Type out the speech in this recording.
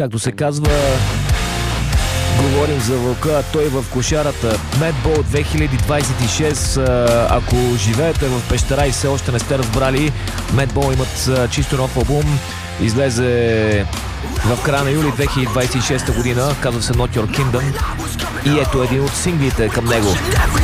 Както се казва, говорим за вълка, а той в кошарата. Madball 2026. Ако живеете в пещера и все още не сте разбрали, Madball имат чисто нов албум. Излезе в края на юли 2026 година. Казва се Not Your Kingdom. И ето един от синглите към него.